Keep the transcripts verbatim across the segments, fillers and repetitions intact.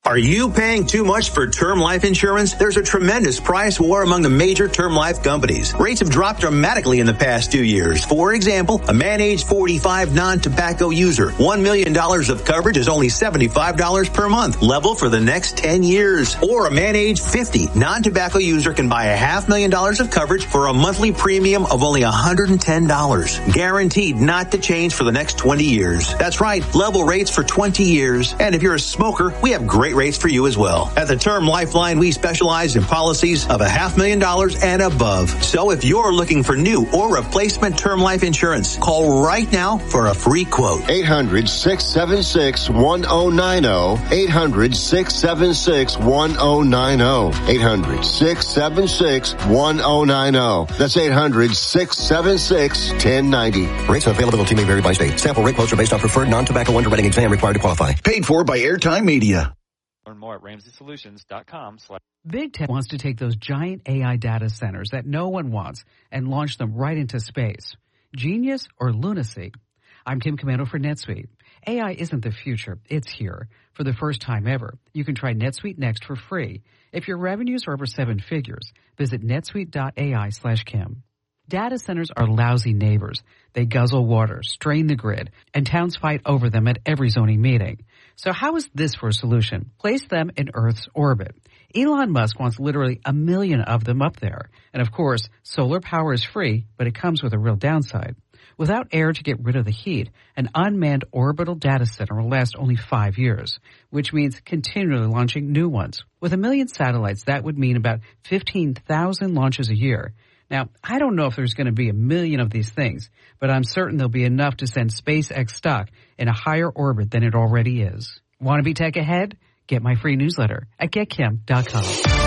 Are you paying too much for term life insurance? There's a tremendous price war among the major term life companies. Rates have dropped dramatically in the past two years. For example, a man age forty-five non-tobacco user, one million dollars of coverage is only seventy-five dollars per month, level for the next ten years. Or a man age fifty non-tobacco user can buy a half million dollars of coverage for a monthly premium of only one hundred ten dollars. Guaranteed not to change for the next twenty years. That's right, level rates for twenty years. And if you're a smoker, we have great rates for you as well. At the Term Lifeline, we specialize in policies of a half million dollars and above. So if you're looking for new or replacement term life insurance, call right now for a free quote. eight hundred, six seven six, one oh nine oh. eight hundred, six seven six, one oh nine oh. eight hundred, six seven six, one oh nine oh. That's eight hundred, six seven six, one oh nine oh. Rates and availability may vary by state. Sample rate quotes are based on preferred non-tobacco underwriting exam required to qualify. Paid for by Airtime Media. Learn more at ramsey solutions dot com. Big Tech wants to take those giant A I data centers that no one wants and launch them right into space. Genius or lunacy? I'm Tim Commando for NetSuite. A I isn't the future. It's here. For the first time ever, you can try NetSuite Next for free. If your revenues are over seven figures, visit netsuite.ai slash Kim. Data centers are lousy neighbors. They guzzle water, strain the grid, and towns fight over them at every zoning meeting. So how is this for a solution? Place them in Earth's orbit. Elon Musk wants literally a million of them up there. And of course, solar power is free, but it comes with a real downside. Without air to get rid of the heat, an unmanned orbital data center will last only five years, which means continually launching new ones. With a million satellites, that would mean about fifteen thousand launches a year. Now, I don't know if there's going to be a million of these things, but I'm certain there'll be enough to send SpaceX stock in a higher orbit than it already is. Want to be tech ahead? Get my free newsletter at get kim dot com.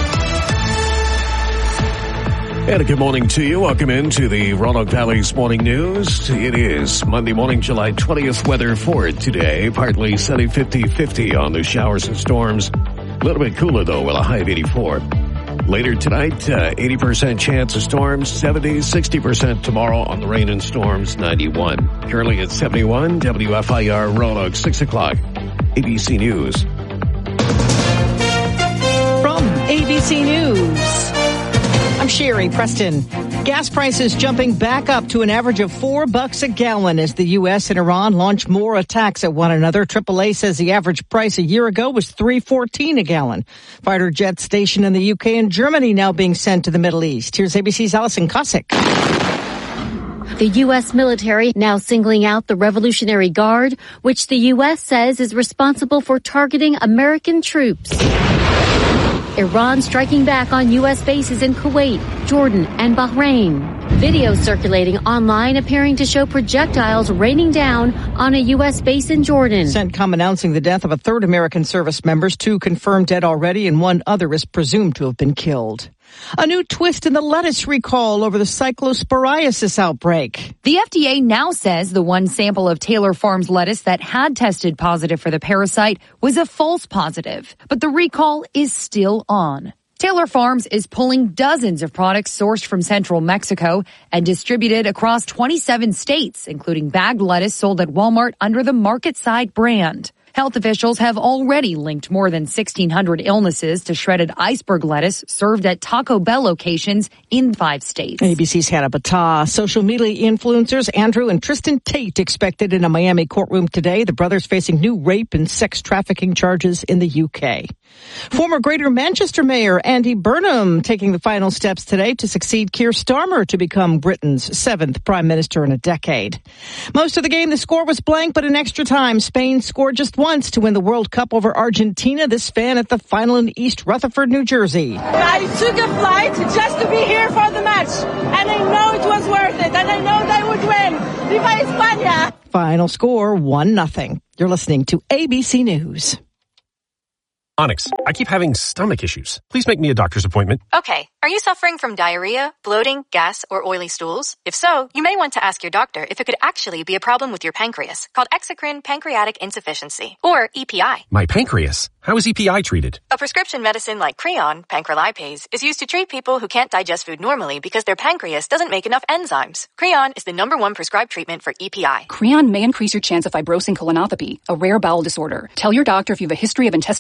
And a good morning to you. Welcome into the Roanoke Valley's Morning News. It is Monday morning, July twentieth. Weather for today. Partly sunny, fifty fifty on the showers and storms. A little bit cooler, though, with a high of eighty-four. Later tonight, uh, eighty percent chance of storms, seventy, sixty percent tomorrow on the rain and storms, ninety-one. Currently at seventy-one, W F I R Roanoke, six o'clock, A B C News. From A B C News, I'm Sherry Preston. Gas prices jumping back up to an average of four bucks a gallon as the U S and Iran launch more attacks at one another. triple A says the average price a year ago was three fourteen a gallon. Fighter jets stationed in the U K and Germany now being sent to the Middle East. Here's A B C's Allison Cossack. The U S military now singling out the Revolutionary Guard, which the U S says is responsible for targeting American troops. Iran striking back on U S bases in Kuwait, Jordan, and Bahrain. Videos circulating online appearing to show projectiles raining down on a U S base in Jordan. CENTCOM announcing the death of a third American service members, two confirmed dead already, and one other is presumed to have been killed. A new twist in the lettuce recall over the cyclosporiasis outbreak. The F D A now says the one sample of Taylor Farms lettuce that had tested positive for the parasite was a false positive, but the recall is still on. Taylor Farms is pulling dozens of products sourced from central Mexico and distributed across twenty-seven states, including bagged lettuce sold at Walmart under the Market Side brand. Health officials have already linked more than sixteen hundred illnesses to shredded iceberg lettuce served at Taco Bell locations in five states. A B C's Hannah Battah. Social media influencers Andrew and Tristan Tate expected in a Miami courtroom today. The brothers facing new rape and sex trafficking charges in the U K. Former Greater Manchester Mayor Andy Burnham taking the final steps today to succeed Keir Starmer to become Britain's seventh prime minister in a decade. Most of the game, the score was blank, but in extra time, Spain scored just once to win the World Cup over Argentina. This fan at the final in East Rutherford, New Jersey. I took a flight just to be here for the match, and I know it was worth it, and I know they would win. Viva España! Final score, one nothing. You're listening to A B C News. Onyx, I keep having stomach issues. Please make me a doctor's appointment. Okay. Are you suffering from diarrhea, bloating, gas, or oily stools? If so, you may want to ask your doctor if it could actually be a problem with your pancreas, called exocrine pancreatic insufficiency, or E P I. My pancreas? How is E P I treated? A prescription medicine like Creon, pancrelipase, is used to treat people who can't digest food normally because their pancreas doesn't make enough enzymes. Creon is the number one prescribed treatment for E P I. Creon may increase your chance of fibrosing colonopathy, a rare bowel disorder. Tell your doctor if you have a history of intestinal blockage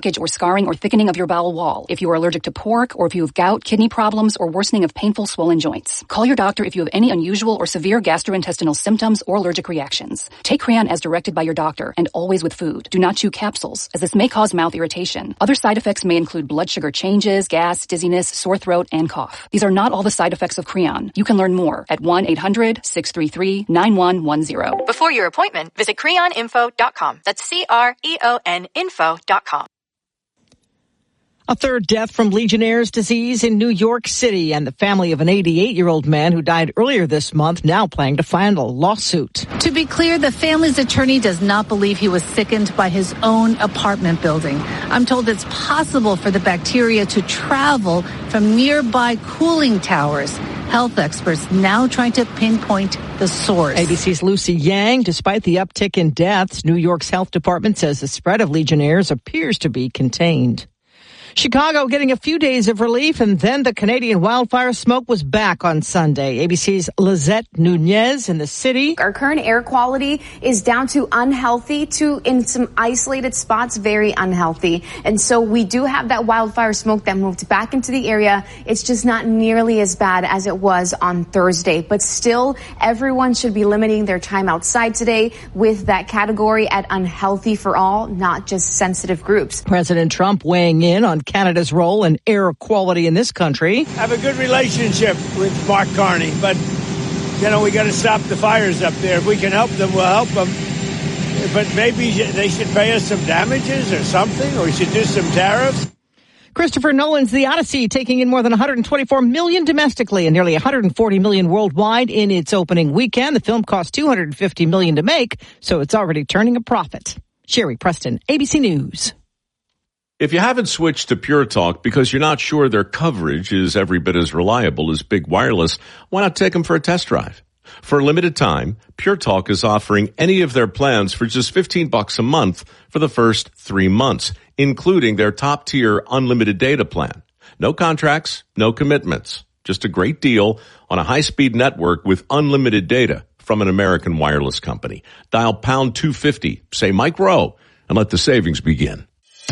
blockage or scarring or thickening of your bowel wall, if you are allergic to pork, or if you have gout, kidney problems, or worsening of painful swollen joints. Call your doctor if you have any unusual or severe gastrointestinal symptoms or allergic reactions. Take Creon as directed by your doctor and always with food. Do not chew capsules, as this may cause mouth irritation. Other side effects may include blood sugar changes, gas, dizziness, sore throat, and cough. These are not all the side effects of Creon. You can learn more at one eight hundred six three three nine one one zero. Before your appointment, visit creon info dot com. That's C R E O N info dot com. A third death from Legionnaire's disease in New York City, and the family of an eighty-eight-year-old man who died earlier this month now planning to file a lawsuit. To be clear, the family's attorney does not believe he was sickened by his own apartment building. I'm told it's possible for the bacteria to travel from nearby cooling towers. Health experts now trying to pinpoint the source. A B C's Lucy Yang. Despite the uptick in deaths, New York's health department says the spread of Legionnaires appears to be contained. Chicago getting a few days of relief, and then the Canadian wildfire smoke was back on Sunday. A B C's Lizette Nunez in the city. Our current air quality is down to unhealthy to, in some isolated spots, very unhealthy. And so we do have that wildfire smoke that moved back into the area. It's just not nearly as bad as it was on Thursday. But still, everyone should be limiting their time outside today with that category at unhealthy for all, not just sensitive groups. President Trump weighing in on Canada's role in air quality in this country. I have a good relationship with Mark Carney, but, you know, we got to stop the fires up there. If we can help them, we'll help them. But maybe they should pay us some damages or something, or we should do some tariffs. Christopher Nolan's The Odyssey taking in more than one hundred twenty-four million dollars domestically and nearly one hundred forty million dollars worldwide in its opening weekend. The film cost two hundred fifty million dollars to make, so it's already turning a profit. Sherry Preston, A B C News. If you haven't switched to Pure Talk because you're not sure their coverage is every bit as reliable as Big Wireless, why not take them for a test drive? For a limited time, Pure Talk is offering any of their plans for just fifteen bucks a month for the first three months, including their top-tier unlimited data plan. No contracts, no commitments. Just a great deal on a high-speed network with unlimited data from an American wireless company. Dial pound two fifty, say Mike Rowe, and let the savings begin.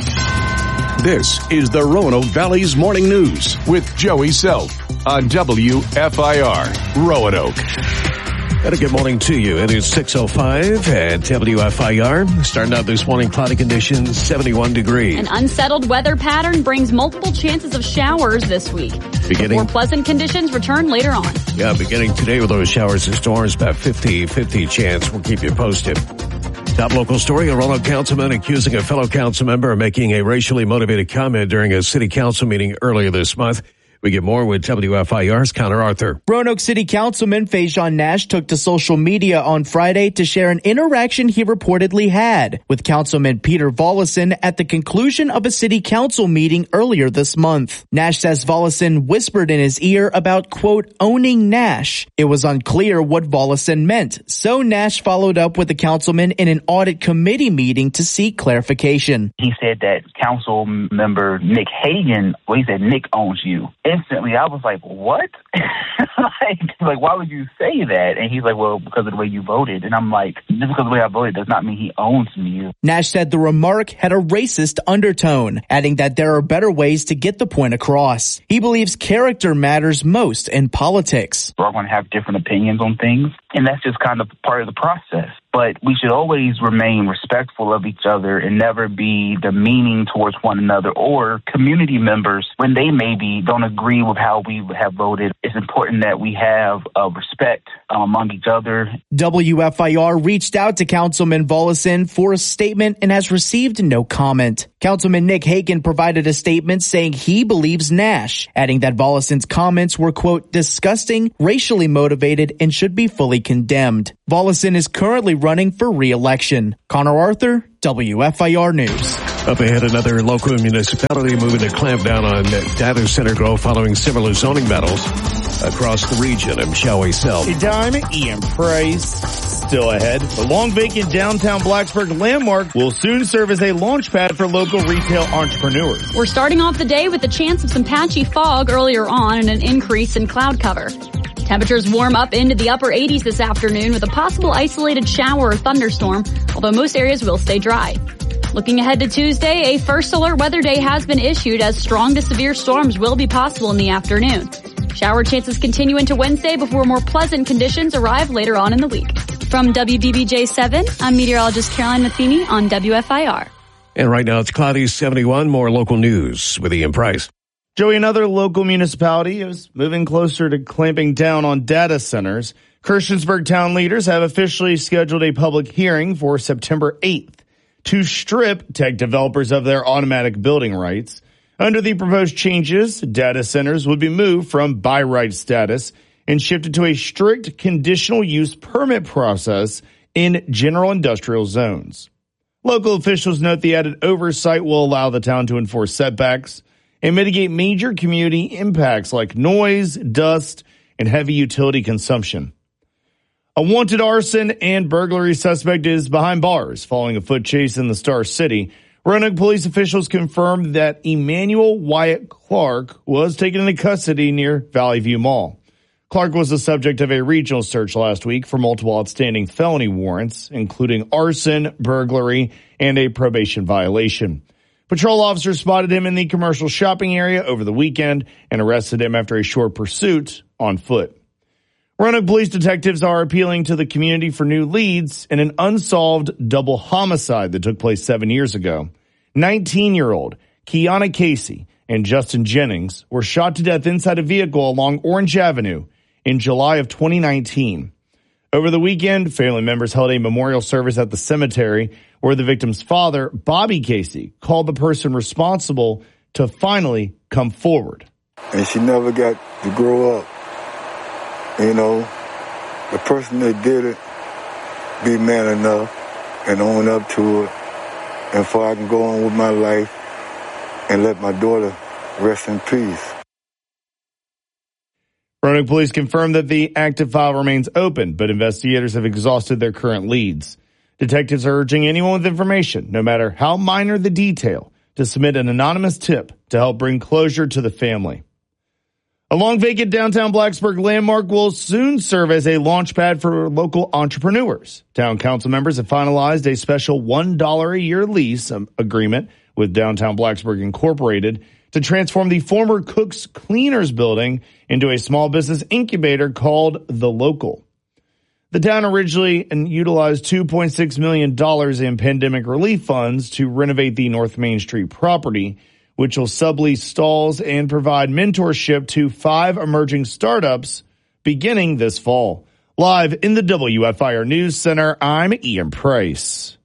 This is the Roanoke Valley's Morning News with Joey Self on W F I R Roanoke. And a good morning to you. It is six oh five at W F I R. Starting out this morning, cloudy conditions, seventy-one degrees. An unsettled weather pattern brings multiple chances of showers this week. Beginning, More pleasant conditions return later on. Yeah, beginning today with those showers and storms, about fifty fifty chance. We'll keep you posted. Top local story, a Roanoke councilman accusing a fellow council member of making a racially motivated comment during a city council meeting earlier this month. We get more with W F I R's Connor Arthur. Roanoke City Councilman Fajon Nash took to social media on Friday to share an interaction he reportedly had with Councilman Peter Volleson at the conclusion of a city council meeting earlier this month. Nash says Volleson whispered in his ear about, quote, owning Nash. It was unclear what Volleson meant, so Nash followed up with the councilman in an audit committee meeting to seek clarification. He said that council member Nick Hagan, well, he said Nick owns you. Instantly, I was like, what? like, like, why would you say that? And he's like, well, because of the way you voted. And I'm like, just because of the way I voted does not mean he owns me. Nash said the remark had a racist undertone, adding that there are better ways to get the point across. He believes character matters most in politics. We're all going to have different opinions on things, and that's just kind of part of the process. But we should always remain respectful of each other and never be demeaning towards one another or community members when they maybe don't agree with how we have voted. It's important that we have uh, respect um, among each other. W F I R reached out to Councilman Volleson for a statement and has received no comment. Councilman Nick Hagan provided a statement saying he believes Nash, adding that Volleson's comments were, quote, disgusting, racially motivated, and should be fully condemned. Volleson is currently running for re-election. Connor Arthur, W F I R News. Up ahead, another local municipality moving to clamp down on data center growth following similar zoning battles across the region. I'm Shelley Self. Hey, time, Ian Price. Still ahead, the long vacant downtown Blacksburg landmark will soon serve as a launchpad for local retail entrepreneurs. We're starting off the day with the chance of some patchy fog earlier on and an increase in cloud cover. Temperatures warm up into the upper eighties this afternoon with a possible isolated shower or thunderstorm, although most areas will stay dry. Looking ahead to Tuesday, a first alert weather day has been issued as strong to severe storms will be possible in the afternoon. Shower chances continue into Wednesday before more pleasant conditions arrive later on in the week. From W D B J seven, I'm meteorologist Caroline Matheny on W F I R. And right now it's cloudy, seventy-one. More local news with Ian Price. Joey, another local municipality is moving closer to clamping down on data centers. Christiansburg town leaders have officially scheduled a public hearing for September eighth to strip tech developers of their automatic building rights. Under the proposed changes, data centers would be moved from by right status and shifted to a strict conditional use permit process in general industrial zones. Local officials note the added oversight will allow the town to enforce setbacks and mitigate major community impacts like noise, dust, and heavy utility consumption. A wanted arson and burglary suspect is behind bars following a foot chase in the Star City. Roanoke police officials confirmed that Emmanuel Wyatt Clark was taken into custody near Valley View Mall. Clark was the subject of a regional search last week for multiple outstanding felony warrants, including arson, burglary, and a probation violation. Patrol officers spotted him in the commercial shopping area over the weekend and arrested him after a short pursuit on foot. Roanoke police detectives are appealing to the community for new leads in an unsolved double homicide that took place seven years ago. nineteen-year-old Kiana Casey and Justin Jennings were shot to death inside a vehicle along Orange Avenue in July of twenty nineteen. Over the weekend, family members held a memorial service at the cemetery where the victim's father, Bobby Casey, called the person responsible to finally come forward. And she never got to grow up. You know, the person that did it, be man enough and own up to it. And so I can go on with my life and let my daughter rest in peace. Roanoke police confirmed that the active file remains open, but investigators have exhausted their current leads. Detectives are urging anyone with information, no matter how minor the detail, to submit an anonymous tip to help bring closure to the family. A long-vacant downtown Blacksburg landmark will soon serve as a launch pad for local entrepreneurs. Town council members have finalized a special one dollar a year lease agreement with Downtown Blacksburg Incorporated to transform the former Cook's Cleaners building into a small business incubator called The Local. The town originally utilized two point six million dollars in pandemic relief funds to renovate the North Main Street property, which will sublease stalls and provide mentorship to five emerging startups beginning this fall. Live in the W F I R News Center, I'm Ian Price.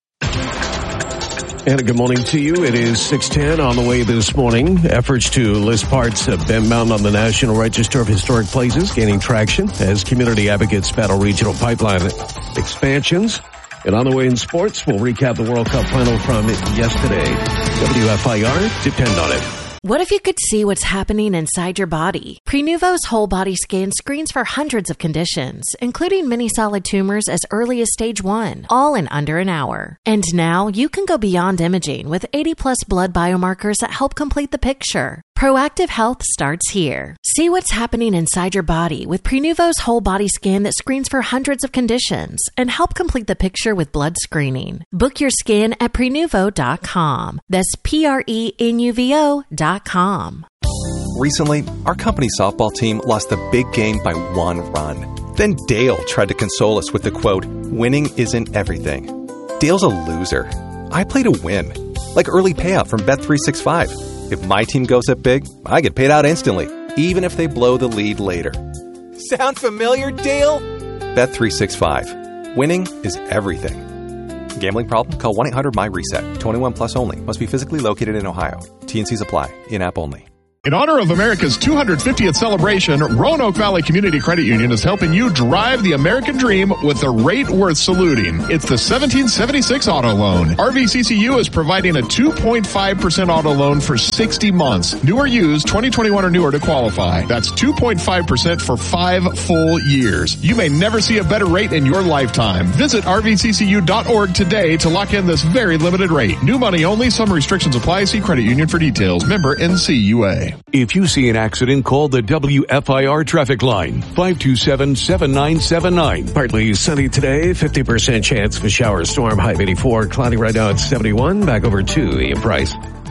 And a good morning to you. It is six ten on the way this morning. Efforts to list parts of Bent Mountain on the National Register of Historic Places gaining traction as community advocates battle regional pipeline expansions. And on the way in sports, we'll recap the World Cup final from yesterday. W F I R, depend on it. What if you could see what's happening inside your body? Prenuvo's whole body scan screens for hundreds of conditions, including many solid tumors as early as stage one, all in under an hour. And now you can go beyond imaging with eighty plus blood biomarkers that help complete the picture. Proactive health starts here. See what's happening inside your body with Prenuvo's whole body scan that screens for hundreds of conditions and help complete the picture with blood screening. Book your scan at Prenuvo dot com. That's P R E N U V O dot com. Recently, our company softball team lost the big game by one run. Then Dale tried to console us with the quote, "Winning isn't everything." Dale's a loser. I play to win. Like early payout from Bet three sixty-five. If my team goes up big, I get paid out instantly, even if they blow the lead later. Sound familiar, Dale? Bet three sixty-five. Winning is everything. Gambling problem? Call one eight hundred M Y reset. twenty-one plus only. Must be physically located in Ohio. T N Cs apply. In-app only. In honor of America's two hundred fiftieth celebration, Roanoke Valley Community Credit Union is helping you drive the American dream with a rate worth saluting. It's the seventeen seventy-six auto loan. R V C C U is providing a two point five percent auto loan for sixty months. New or used, twenty twenty-one or newer to qualify. That's two point five percent for five full years. You may never see a better rate in your lifetime. Visit R V C C U dot org today to lock in this very limited rate. New money only. Some restrictions apply. See credit union for details. Member N C U A. If you see an accident, call the W F I R traffic line, five two seven, seven nine seven nine. Partly sunny today, fifty percent chance of a shower storm, high of eighty-four. Cloudy right now at seventy-one. Back over to Ian Price.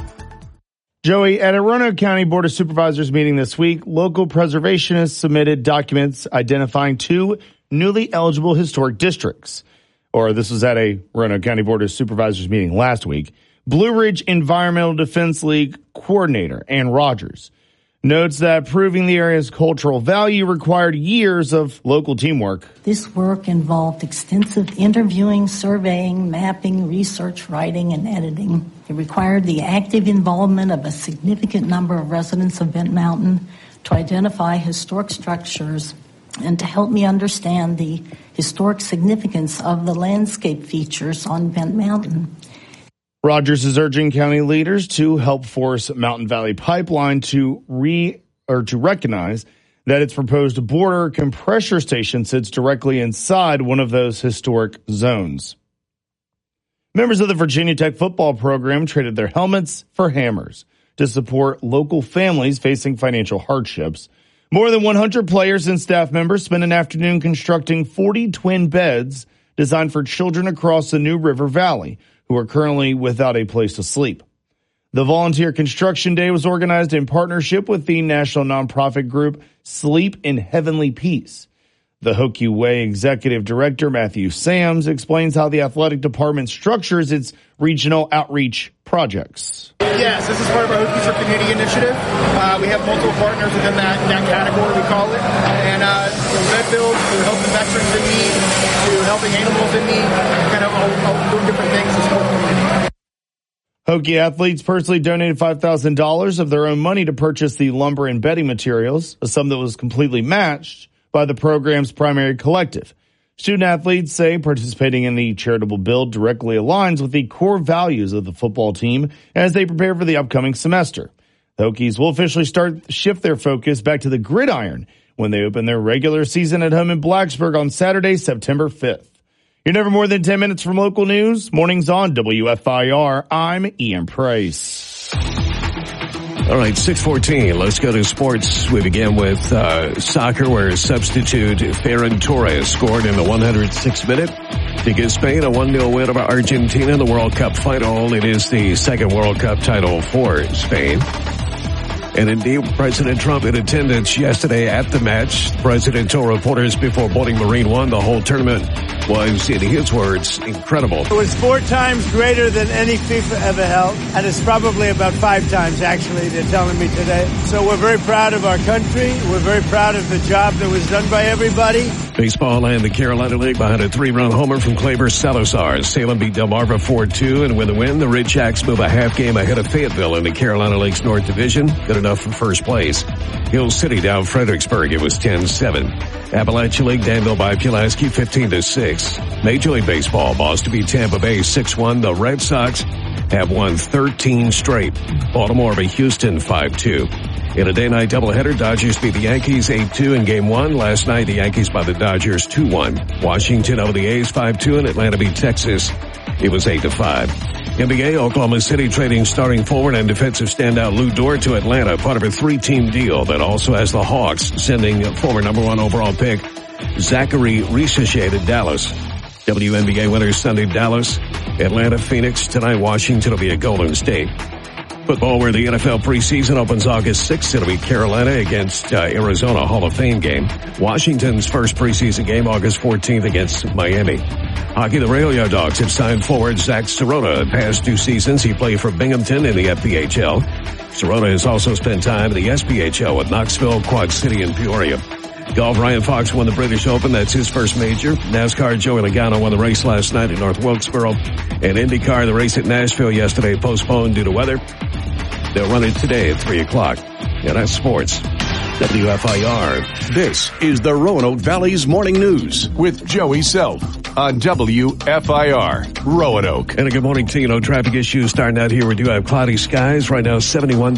Joey, at a Roanoke County Board of Supervisors meeting this week, local preservationists submitted documents identifying two newly eligible historic districts. Or this was at a Roanoke County Board of Supervisors meeting last week. Blue Ridge Environmental Defense League coordinator Ann Rogers notes that proving the area's cultural value required years of local teamwork. This work involved extensive interviewing, surveying, mapping, research, writing, and editing. It required the active involvement of a significant number of residents of Bent Mountain to identify historic structures and to help me understand the historic significance of the landscape features on Bent Mountain. Rogers is urging county leaders to help force Mountain Valley Pipeline to re or to recognize that its proposed border compressor station sits directly inside one of those historic zones. Members of the Virginia Tech football program traded their helmets for hammers to support local families facing financial hardships. More than one hundred players and staff members spent an afternoon constructing forty twin beds designed for children across the New River Valley who are currently without a place to sleep. The Volunteer Construction Day was organized in partnership with the national nonprofit group Sleep in Heavenly Peace. The Hokie Way Executive Director Matthew Sams explains how the athletic department structures its regional outreach projects. Yes, this is part of our Hokies for Community initiative. Uh, we have multiple partners within that, that category, we call it. And uh, from bed builds to helping veterans in need, to helping animals in need, kind of all, all doing different things to support the community. Hokie athletes personally donated five thousand dollars of their own money to purchase the lumber and bedding materials, a sum that was completely matched by the program's primary collective. Student athletes say participating in the charitable build directly aligns with the core values of the football team as they prepare for the upcoming semester. The Hokies will officially start shift their focus back to the gridiron when they open their regular season at home in Blacksburg on Saturday, September fifth. You're never more than ten minutes from local news. Mornings on W F I R. I'm Ian Price. All right, six fourteen. Let's go to sports. We begin with uh, soccer, where substitute Ferran Torres scored in the one hundred sixth minute to give Spain a one nil win over Argentina in the World Cup final. It is the second World Cup title for Spain. And indeed, President Trump in attendance yesterday at the match. The president told reporters before boarding Marine One the whole tournament was, in his words, incredible. It was four times greater than any FIFA ever held, and it's probably about five times, actually, they're telling me today. So we're very proud of our country. We're very proud of the job that was done by everybody. Baseball and the Carolina League behind a three-run homer from Claver Salazar. Salem beat Delmarva four two, and with the win, the Red Jacks move a half game ahead of Fayetteville in the Carolina League's North Division. Good enough for first place. Hill City down Fredericksburg. It was ten seven. Appalachia League, Danville by Pulaski fifteen to six. Major League Baseball, Boston beat Tampa Bay six one. The Red Sox have won thirteen straight. Baltimore beat Houston five two. In a day-night doubleheader, Dodgers beat the Yankees eight two in Game one. Last night, the Yankees by the Dodgers two one. Washington over the A's five two, and Atlanta beat Texas. It was eight to five. N B A, Oklahoma City trading starting forward and defensive standout Lou Dort to Atlanta, part of a three-team deal that also has the Hawks sending former number one overall pick Zachary Risacher to Dallas. W N B A winners Sunday, Dallas, Atlanta, Phoenix. Tonight, Washington will be at Golden State. Football, where the N F L preseason opens August sixth. It'll be Carolina against uh, Arizona Hall of Fame game. Washington's first preseason game August fourteenth against Miami. Hockey, the Rail Yard Dogs have signed forward Zach Sirota. The past two seasons, he played for Binghamton in the F P H L. Sirota has also spent time in the S P H L with Knoxville, Quad City, and Peoria. Golf, Ryan Fox won the British Open. That's his first major. NASCAR, Joey Logano won the race last night at North Wilkesboro. And IndyCar, the race at Nashville yesterday postponed due to weather. They'll run it today at three o'clock. And that's sports. W F I R. This is the Roanoke Valley's Morning News with Joey Self on W F I R Roanoke. And a good morning to you. No traffic issues starting out here. We do have cloudy skies right now, seventy-one.